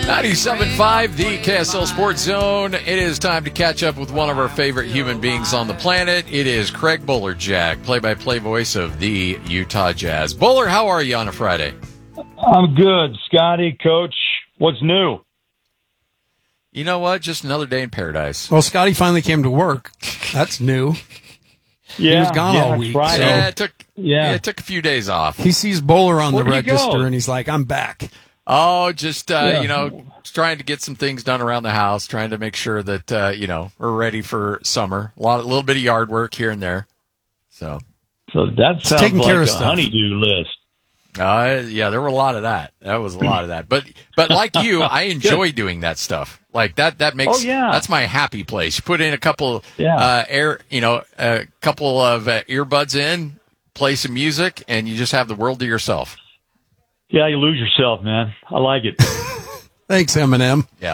97.5, the KSL Sports Zone. It is time to catch up with one of our favorite human beings on the planet. It is Craig Bolerjack, play-by-play voice of the Utah Jazz. Bowler, how are you on a Friday? I'm good, Scotty. Coach, what's new? You know what? Just another day in paradise. Well, Scotty finally came to work. That's new. Yeah, he was gone all week. Friday. So it took a few days off. he sees Bowler on the Where'd he register, go? and he's like, I'm back. Oh, just, trying to get some things done around the house, trying to make sure that, we're ready for summer. A little bit of yard work here and there. So that sounds taking like care of a stuff. honeydew list. yeah, there were a lot of that. That was a lot of that. But like you, I enjoy doing that stuff. Like that makes, that's my happy place. You put in a couple, a couple of earbuds in, play some music, and you just have the world to yourself. Yeah, you lose yourself, man. I like it. Thanks, Eminem. Yeah.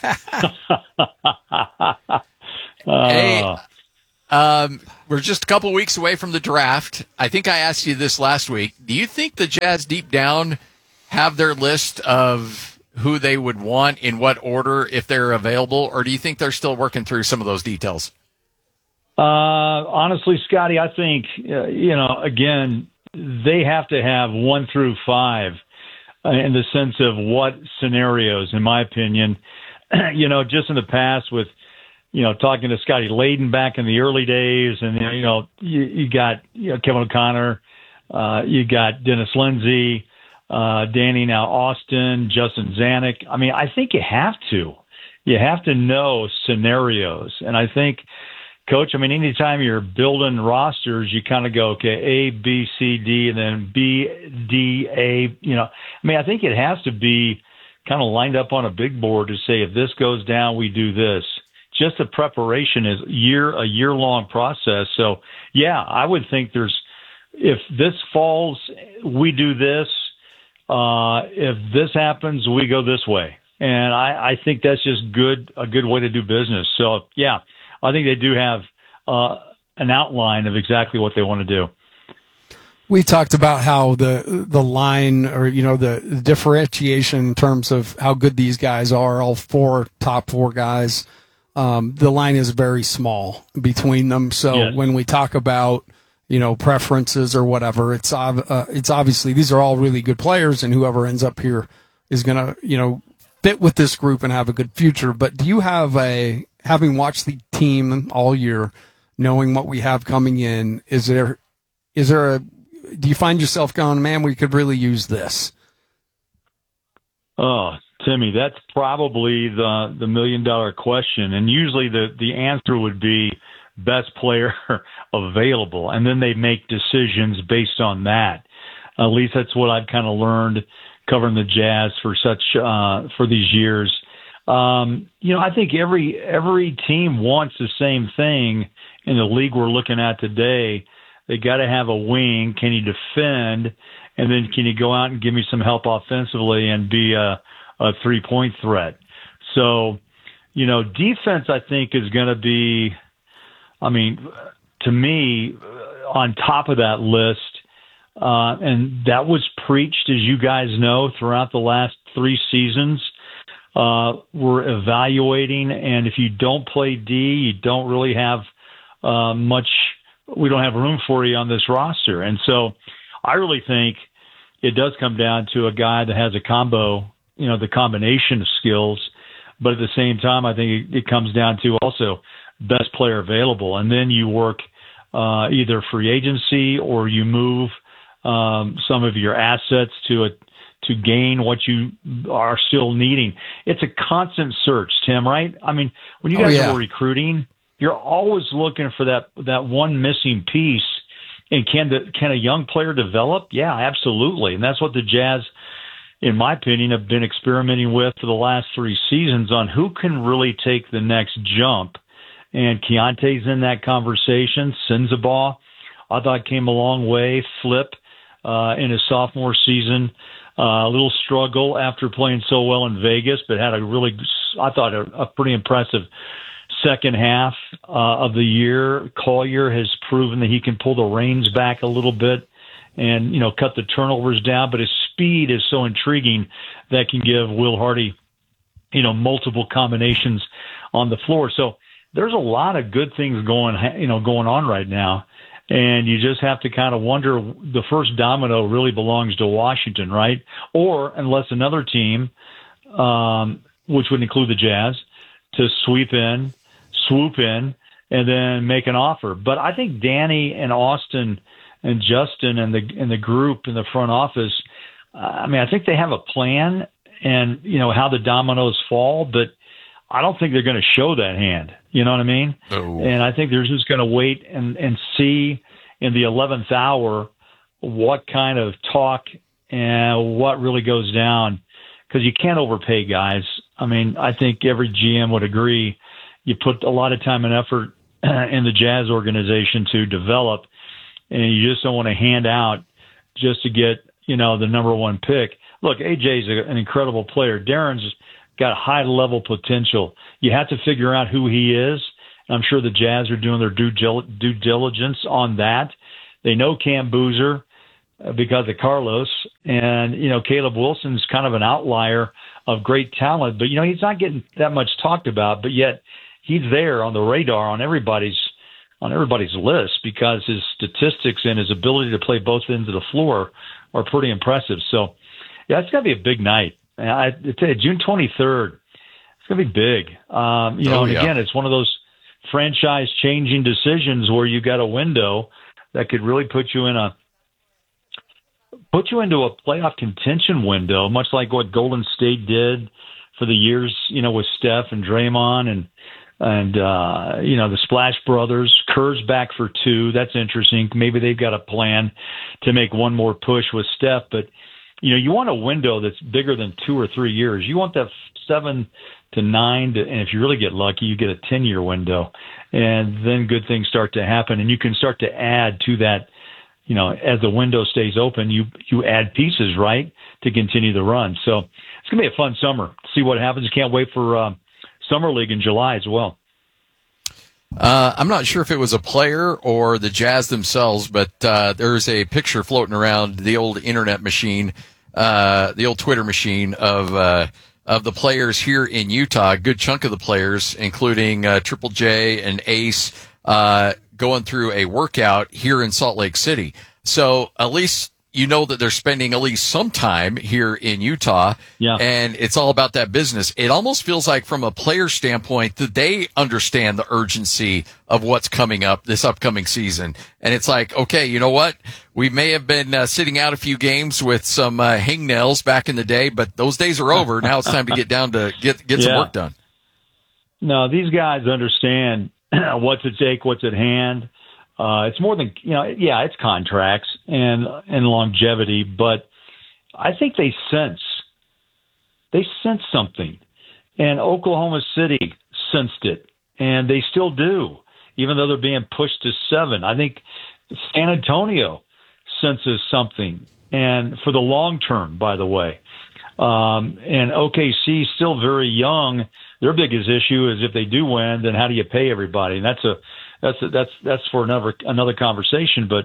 Hey, we're just a couple weeks away from the draft. I think I asked you this last week. Do you think the Jazz deep down have their list of who they would want in what order if they're available, or do you think they're still working through some of those details? Honestly, Scotty, I think, again, they have to have 1 through 5 in the sense of what scenarios, in my opinion. Just in the past with, talking to Scotty Layden back in the early days, and, you got Kevin O'Connor, you got Dennis Lindsey, Danny now Austin, Justin Zanuck. I mean, I think you have to. You have to know scenarios. And I think, Coach, anytime you're building rosters, you kind of go, okay, A, B, C, D, and then B, D, A. I think it has to be kind of lined up on a big board to say, if this goes down, we do this. Just the preparation is a year-long process. So, yeah, I would think if this falls, we do this. If this happens, we go this way. And I think that's just a good way to do business. So, yeah, I think they do have an outline of exactly what they want to do. We talked about how the line, or the differentiation in terms of how good these guys are, all top four guys. The line is very small between them. So when we talk about preferences or whatever, it's obviously these are all really good players, and whoever ends up here is going to fit with this group and have a good future. But do you have having watched the team all year, knowing what we have coming in, do you find yourself going, man, we could really use this? Oh, Timmy, that's probably the $1 million question. And usually the answer would be best player available. And then they make decisions based on that. At least that's what I've kind of learned covering the Jazz for these years. I think every team wants the same thing in the league we're looking at today. They got to have a wing. Can you defend? And then can you go out and give me some help offensively and be a 3-point threat? So, defense, I think, is going to be, to me, on top of that list. And that was preached, as you guys know, throughout the last 3 seasons. We're evaluating, and if you don't play D, you don't really have much. We don't have room for you on this roster. And so I really think it does come down to a guy that has a combo, the combination of skills. But at the same time, I think it comes down to also best player available. And then you work either free agency or you move some of your assets to gain what you are still needing. It's a constant search, Tim, right? When you guys are recruiting, you're always looking for that one missing piece. And can a young player develop? Yeah, absolutely. And that's what the Jazz, in my opinion, have been experimenting with for the last 3 seasons on who can really take the next jump. And Keontae's in that conversation. Sensabaugh, I thought, came a long way. Flip in his sophomore season. A little struggle after playing so well in Vegas, but had a pretty impressive second half of the year. Collier has proven that he can pull the reins back a little bit and, cut the turnovers down, but his speed is so intriguing that can give Will Hardy multiple combinations on the floor. So there's a lot of good things going on right now. And you just have to kind of wonder, the first domino really belongs to Washington, right? Or unless another team, which would include the Jazz, to swoop in, and then make an offer. But I think Danny and Austin and Justin and the group in the front office, I think they have a plan and, how the dominoes fall, but I don't think they're going to show that hand. You know what I mean? Oh. And I think they're just going to wait and see in the 11th hour what kind of talk and what really goes down, because you can't overpay guys. I think every GM would agree you put a lot of time and effort in the Jazz organization to develop, and you just don't want to hand out just to get, the number one pick. Look, AJ's an incredible player. Darren's got high level potential. You have to figure out who he is. I'm sure the Jazz are doing their due diligence on that. They know Cam Boozer because of Carlos, and Caleb Wilson's kind of an outlier of great talent, but he's not getting that much talked about, but yet he's there on the radar on everybody's list because his statistics and his ability to play both ends of the floor are pretty impressive. So yeah, it's going to be a big night. I tell you, June 23rd, it's going to be big. Again, it's one of those franchise-changing decisions where you got a window that could really put you into a playoff contention window, much like what Golden State did for the years, with Steph and Draymond and the Splash Brothers. Kerr's back for 2. That's interesting. Maybe they've got a plan to make one more push with Steph, but you want a window that's bigger than 2 or 3 years. You want that 7 to 9, and if you really get lucky, you get a 10-year window, and then good things start to happen, and you can start to add to that. As the window stays open, you add pieces, right, to continue the run. So it's going to be a fun summer. See what happens. Can't wait for Summer League in July as well. I'm not sure if it was a player or the Jazz themselves, but there's a picture floating around the old internet machine, the old Twitter machine of the players here in Utah. A good chunk of the players, including Triple J and Ace, going through a workout here in Salt Lake City. So at least that they're spending at least some time here in Utah, and it's all about that business. It almost feels like, from a player standpoint, that they understand the urgency of what's coming up this upcoming season. And it's like, okay, you know what? We may have been sitting out a few games with some hangnails back in the day, but those days are over. Now it's time to get down to get some work done. No, these guys understand what's at stake, what's at hand. It's more than, it's contracts and longevity, but I think they sense something, and Oklahoma City sensed it, and they still do, even though they're being pushed to 7. I think San Antonio senses something, and for the long term, by the way, and OKC still very young. Their biggest issue is if they do win, then how do you pay everybody? And that's for another conversation. But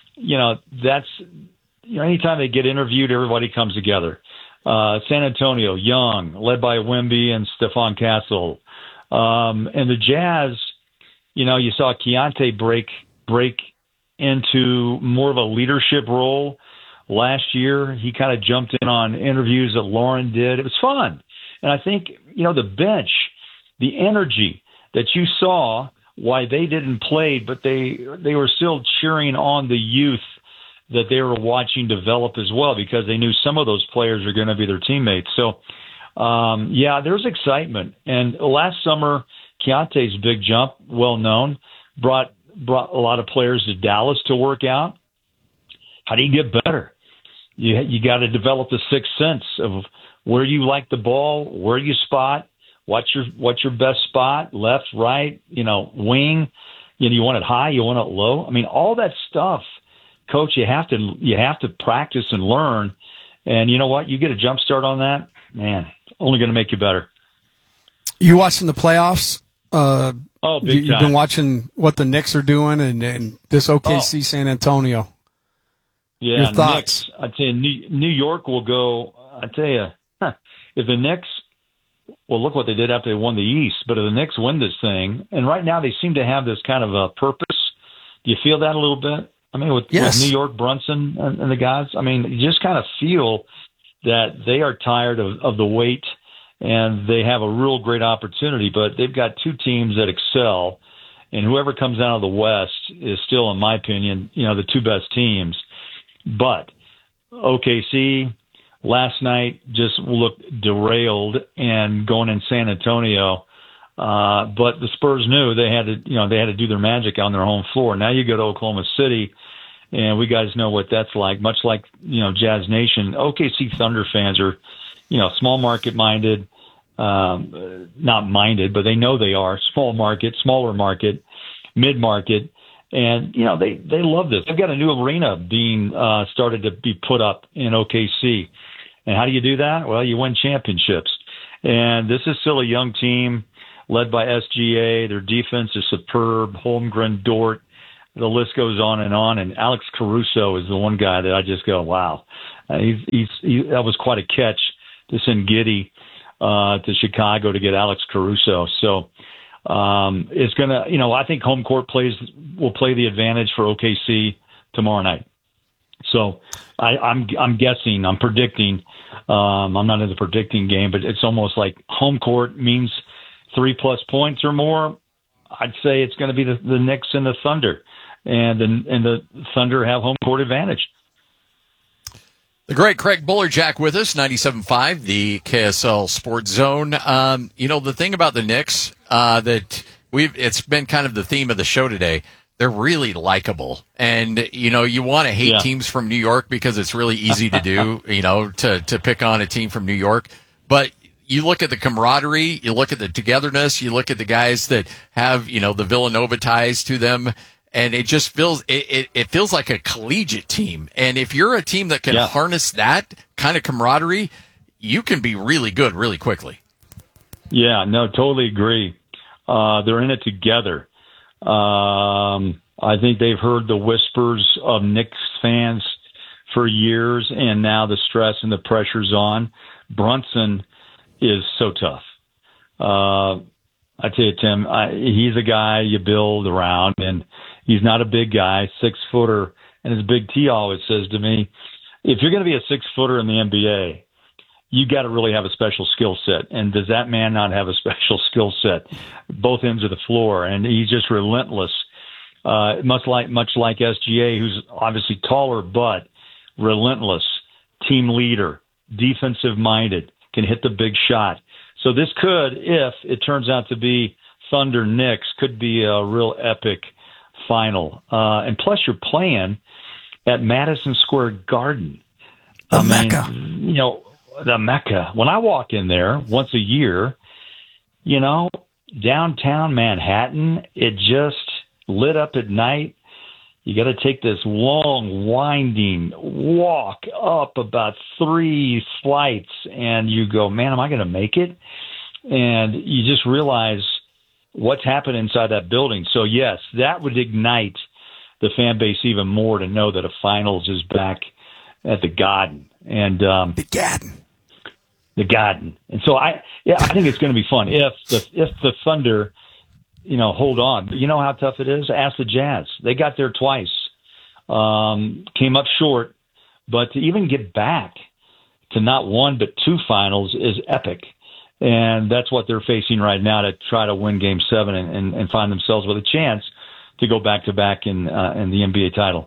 anytime they get interviewed, everybody comes together. San Antonio, young, led by Wemby and Stephon Castle, and the Jazz. You saw Keontae break into more of a leadership role last year. He kind of jumped in on interviews that Lauren did. It was fun, and I think the bench, the energy that you saw. Why they didn't play, but they were still cheering on the youth that they were watching develop as well, because they knew some of those players are going to be their teammates. So, there's excitement. And last summer, Keontae's big jump, well known, brought a lot of players to Dallas to work out. How do you get better? You got to develop the sixth sense of where you like the ball, where you spot. What's your best spot? Left, right, wing. You want it high, you want it low. All that stuff, Coach. You have to practice and learn. And you know what? You get a jump start on that, man. Only going to make you better. You watching the playoffs? Big time. You've been watching what the Knicks are doing and this OKC San Antonio. Yeah, your thoughts? Knicks, I tell you, New York will go. I tell you, if the Knicks well, look what they did after they won the East. But if the Knicks win this thing, and right now they seem to have this kind of a purpose. Do you feel that a little bit? I mean, with New York, Brunson, and the guys, I mean, you just kind of feel that they are tired of the wait, and they have a real great opportunity. But they've got two teams that excel, and whoever comes out of the West is still, in my opinion, the two best teams. But OKC last night just looked derailed and going in San Antonio. But the Spurs knew they had to do their magic on their home floor. Now you go to Oklahoma City, and we guys know what that's like. Much like Jazz Nation, OKC Thunder fans are small market minded, not minded, but they know they are small market, smaller market, mid market. And, they love this. They've got a new arena being started to be put up in OKC. And how do you do that? Well, you win championships. And this is still a young team led by SGA. Their defense is superb. Holmgren, Dort, the list goes on. And Alex Caruso is the one guy that I just go, wow. That was quite a catch to send Giddey to Chicago to get Alex Caruso. So, it's going to, I think home court will play the advantage for OKC tomorrow night. So I'm guessing, I'm predicting, I'm not in the predicting game, but it's almost like home court means 3+ points or more. I'd say it's going to be the Knicks and the Thunder, and the Thunder have home court advantage. The great Craig Bolerjack with us, 97.5, the KSL Sports Zone. The thing about the Knicks it's been kind of the theme of the show today. They're really likable, and you want to hate teams from New York because it's really easy to do. To pick on a team from New York, but you look at the camaraderie, you look at the togetherness, you look at the guys that have the Villanova ties to them. And it just feels it feels like a collegiate team. And if you're a team that can harness that kind of camaraderie, you can be really good really quickly. Yeah, no, totally agree. They're in it together. I think they've heard the whispers of Knicks fans for years, and now the stress and the pressure's on. Brunson is so tough. I tell you, Tim, he's a guy you build around, and he's not a big guy, 6-footer. And as Big T always says to me, if you're going to be a 6-footer in the NBA, you got to really have a special skill set. And does that man not have a special skill set? Both ends of the floor, and he's just relentless. Much like SGA, who's obviously taller but relentless, team leader, defensive minded, can hit the big shot. So this could, if it turns out to be Thunder Knicks, could be a real epic final. And plus you're playing at Madison Square Garden. The Mecca. The Mecca. When I walk in there once a year, downtown Manhattan, it just lit up at night. You got to take this long, winding walk up about 3 flights, and you go, man, am I going to make it? And you just realize what's happened inside that building. So, yes, that would ignite the fan base even more to know that a finals is back at the Garden. And the Garden. And so I think it's going to be fun if the Thunder hold on. You know how tough it is? Ask the Jazz. They got there twice, came up short, but to even get back to not 1 but 2 finals is epic. And that's what they're facing right now, to try to win Game 7 and find themselves with a chance to go back-to-back in the NBA title.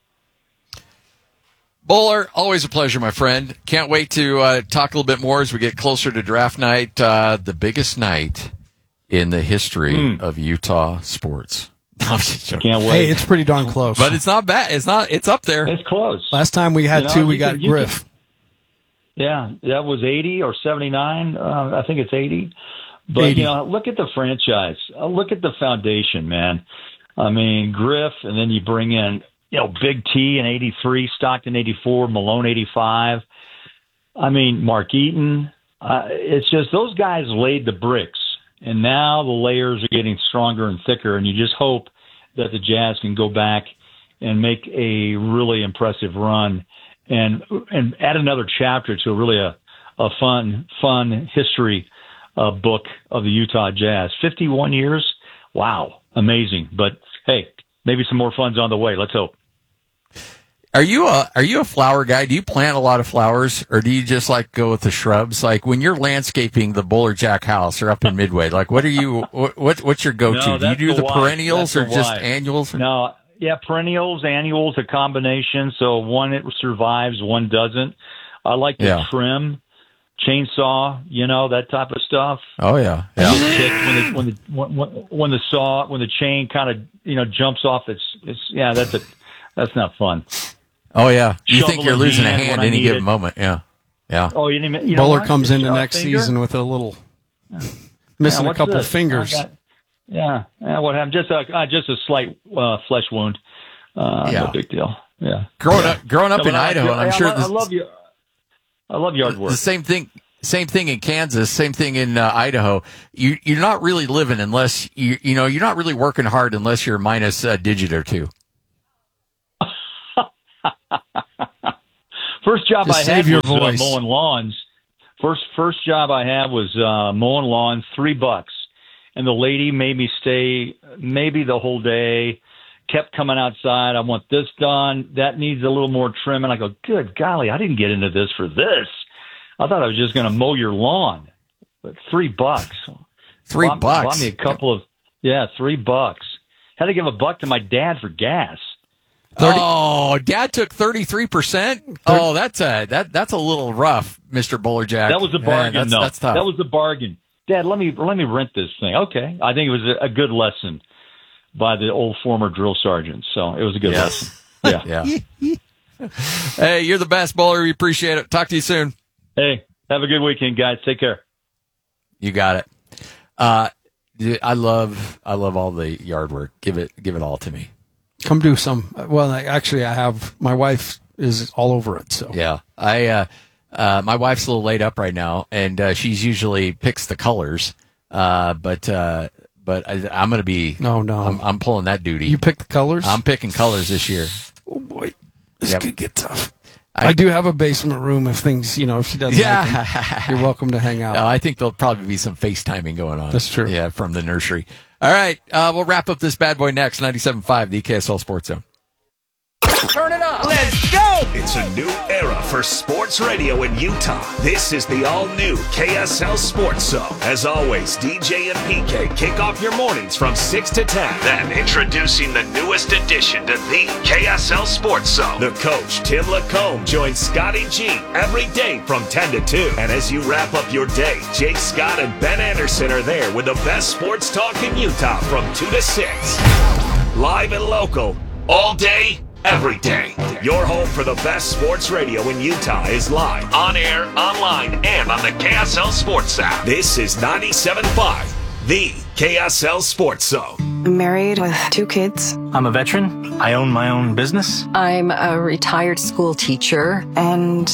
Bowler, always a pleasure, my friend. Can't wait to talk a little bit more as we get closer to draft night, the biggest night in the history of Utah sports. Can't wait. Hey, it's pretty darn close. But it's not bad. It's up there. It's close. Last time we had 2, we got Griff. Yeah, that was 80 or 79. I think it's 80. But, 80. Look at the franchise. Look at the foundation, man. I mean, Griff, and then you bring in, Big T in 83, Stockton 84, Malone 85. I mean, Mark Eaton. It's just those guys laid the bricks, and now the layers are getting stronger and thicker, and you just hope that the Jazz can go back and make a really impressive run and add another chapter to really a fun history book of the Utah Jazz. 51 years. Wow. Amazing. But hey, maybe some more fun's on the way. Let's hope. Are you a flower guy? Do you plant a lot of flowers, or do you just like go with the shrubs? Like when you're landscaping the Bowler Jack house or up in Midway, like what's your go-to? No, do you do the perennials or just wife. annuals? No, yeah, perennials, annuals, a combination. So one it survives, one doesn't. I like to trim, chainsaw, that type of stuff. Oh yeah. When the chain kind of jumps off, that's not fun. Oh yeah, you Shovel think you're in losing a hand hand when I any need given it. moment? Yeah. Oh, you didn't. Bowler comes into next season with a little missing a couple of fingers. What happened? Just a slight flesh wound. No big deal. Yeah. Growing up in Idaho, and I'm sure I love you. I love yard work. The same thing in Kansas, same thing in Idaho. You're not really living unless you're not really working hard unless you're minus a digit or two. First job Just I had save your was voice. mowing lawns. First job I had was mowing lawns, $3, and the lady made me stay maybe the whole day. Kept coming outside. I want this done. That needs a little more trim. And I go, good golly, I didn't get into this for this. I thought I was just going to mow your lawn. But $3. $3. Bought me a couple of $3. Had to give $1 to my dad for gas. 30. Oh, Dad took 33%. Oh, that's a little rough, Mr. Bowler Jack. That was a bargain, though. That's tough. That was a bargain. Dad, let me rent this thing. Okay, I think it was a good lesson by the old former drill sergeant. So it was a good lesson. Yeah. Yeah. Hey, you're the best, Bowler. We appreciate it. Talk to you soon. Hey, have a good weekend, guys. Take care. You got it. I love all the yard work. Give it all to me. Come do some. Well, actually, I have. My wife is all over it. So yeah, my wife's a little laid up right now, and she's usually picks the colors. But I'm going to be. No. I'm pulling that duty. You pick the colors? I'm picking colors this year. Oh boy, this could get tough. I do have a basement room if things, if she doesn't. Yeah, like you're welcome to hang out. I think there'll probably be some FaceTiming going on. That's true. Yeah, from the nursery. All right, we'll wrap up this bad boy next. 97.5, the KSL Sports Zone. Turn it up. Let's go. It's a new era for sports radio in Utah. This is the all-new KSL Sports Zone. As always, DJ and PK kick off your mornings from 6 to 10. Then introducing the newest addition to the KSL Sports Zone. The coach, Tim Lacombe, joins Scotty G every day from 10 to 2. And as you wrap up your day, Jake Scott and Ben Anderson are there with the best sports talk in Utah from 2 to 6. Live and local, all day, every day. Your home for the best sports radio in Utah is live, on air, online, and on the KSL Sports app. This is 97.5, the KSL Sports Zone. I'm married with 2 kids. I'm a veteran. I own my own business. I'm a retired school teacher. And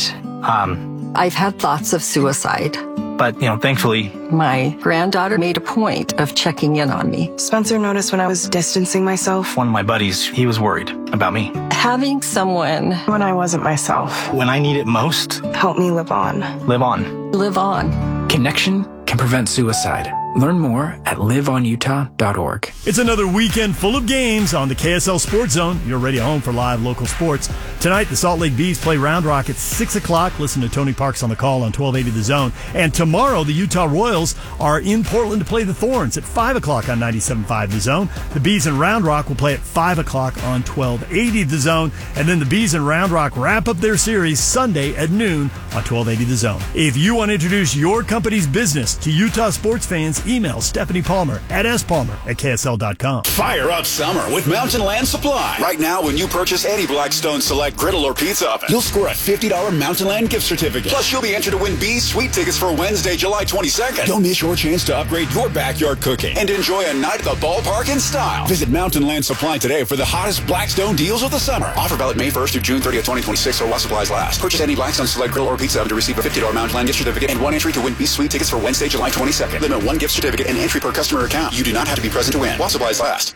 I've had thoughts of suicide. But, thankfully, my granddaughter made a point of checking in on me. Spencer noticed when I was distancing myself. one of my buddies, he was worried about me. Having someone When I wasn't myself. When I need it most, Help me live on. live on. live on. Connection can prevent suicide. Learn more at liveonutah.org. It's another weekend full of games on the KSL Sports Zone, your radio home for live local sports. Tonight, the Salt Lake Bees play Round Rock at 6 o'clock. Listen to Tony Parks on the call on 1280 The Zone. And tomorrow, the Utah Royals are in Portland to play the Thorns at 5 o'clock on 97.5 The Zone. The Bees and Round Rock will play at 5 o'clock on 1280 The Zone. And then the Bees and Round Rock wrap up their series Sunday at noon on 1280 The Zone. If you want to introduce your company's business to Utah sports fans, email Stephanie Palmer at spalmer@ksl.com. Fire up summer with Mountain Land Supply. Right now, when you purchase any Blackstone Select griddle or pizza oven, you'll score a $50 Mountain Land gift certificate. Plus, you'll be entered to win Bees Sweet tickets for Wednesday, July 22nd. Don't miss your chance to upgrade your backyard cooking and enjoy a night at the ballpark in style. Visit Mountain Land Supply today for the hottest Blackstone deals of the summer. Offer valid May 1st through June 30th, 2026, or while supplies last. Purchase any Blackstone Select griddle or pizza oven to receive a $50 Mountain Land gift certificate and 1 entry to win Bees Sweet tickets for Wednesday, July 22nd. Limit 1 gift certificate and entry per customer account. You do not have to be present to win while supplies last.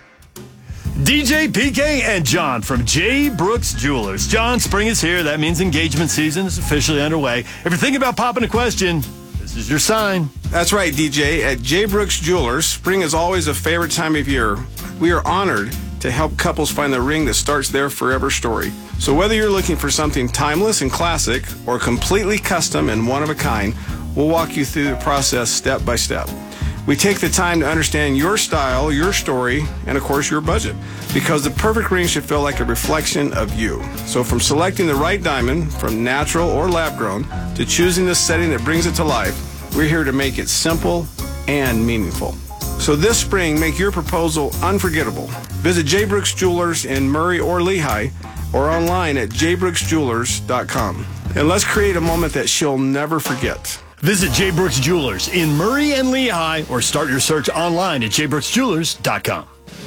DJ, PK, and John from J. Brooks Jewelers. John, spring is here. That means engagement season is officially underway. If you're thinking about popping a question, this This is your sign. That's right, DJ. At J. Brooks Jewelers, spring is always a favorite time of year. We are honored to help couples find the ring that starts their forever story. So whether you're looking for something timeless and classic or completely custom and one of a kind, we'll walk you through the process step by step. We take the time to understand your style, your story, and of course your budget, because the perfect ring should feel like a reflection of you. So from selecting the right diamond, from natural or lab grown, to choosing the setting that brings it to life, we're here to make it simple and meaningful. So this spring, make your proposal unforgettable. Visit J. Brooks Jewelers in Murray or Lehigh, or online at jbrooksjewelers.com. And let's create a moment that she'll never forget. Visit J. Brooks Jewelers in Murray and Lehigh, or start your search online at jbrooksjewelers.com.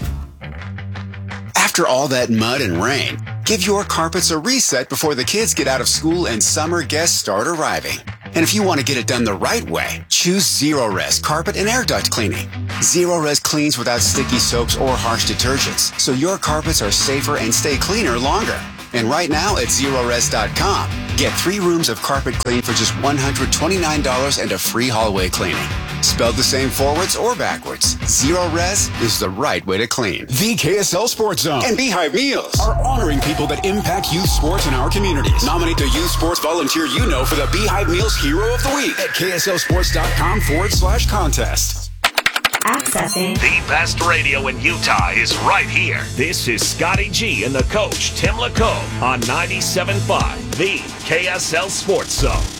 After all that mud and rain, give your carpets a reset before the kids get out of school and summer guests start arriving. And if you want to get it done the right way, choose Zero-Res Carpet and Air Duct Cleaning. Zero-Res cleans without sticky soaps or harsh detergents, so your carpets are safer and stay cleaner longer. And right now at Zerores.com, get 3 rooms of carpet clean for just $129 and a free hallway cleaning. Spelled the same forwards or backwards, Zero-Res is the right way to clean. The KSL Sports Zone and Beehive Meals are honoring people that impact youth sports in our communities. Nominate the youth sports volunteer you know for the Beehive Meals Hero of the Week at KSLSports.com/contest. Accessing the best radio in Utah is right here. This is Scotty G and the coach, Tim LaCombe, on 97.5, the KSL Sports Zone.